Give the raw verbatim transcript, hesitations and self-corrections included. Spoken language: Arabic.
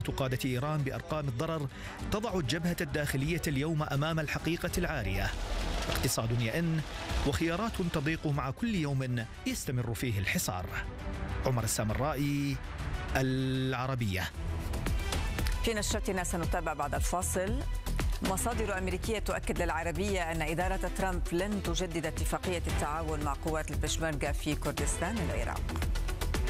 قادة إيران بأرقام الضرر تضع الجبهة الداخلية اليوم أمام الحقيقة العارية. اقتصاد يئن وخيارات تضيق مع كل يوم يستمر فيه الحصار. عمر السامرائي، العربية. في نشرتنا سنتابع بعد الفاصل. مصادر أمريكية تؤكد للعربية أن إدارة ترامب لن تجدد اتفاقية التعاون مع قوات البشمركة في كردستان العراق.